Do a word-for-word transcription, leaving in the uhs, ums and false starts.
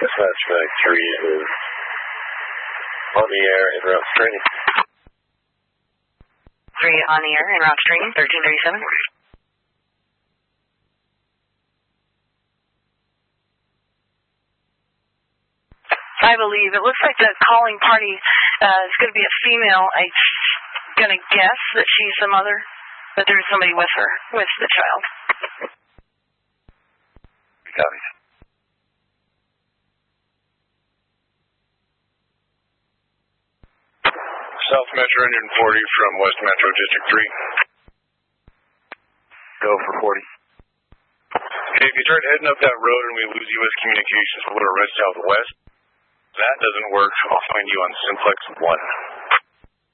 Suspect three is on the air en route stream. three on the air en route stream, thirteen thirty-seven. I believe it looks like the calling party uh, is going to be a female. I'm going to guess that she's the mother, but there's somebody with her, with the child. Copy. South Metro one forty from West Metro District three. Go for forty. Okay, if you start heading up that road and we lose U S communications, we'll go to Red Southwest. If that doesn't work, I'll find you on Simplex one.